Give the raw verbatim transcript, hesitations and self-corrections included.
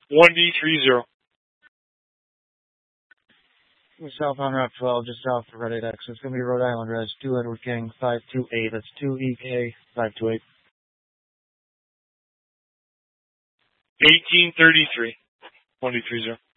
one D three zero. South on Route twelve, just south of Reddit X. It's going to be Rhode Island Res, two Edward King, five two eight. That's two E K, five two eight. eighteen thirty-three. one D three zero.